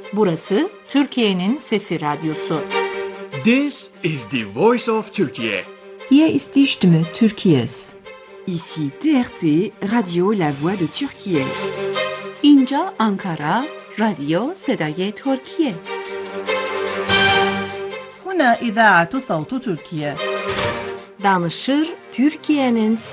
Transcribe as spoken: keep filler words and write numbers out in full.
Burası Türkiye'nin Sesi Radyosu. This is the voice of Turkey. Hier ist die Stimme Türkiye's. Ici T R T, Radio La Voix de Türkiye. اینجا آنکارا، رادیو صدای ترکیه. هنا إذاعة صوت تركيا. Danışır Türkiye'nin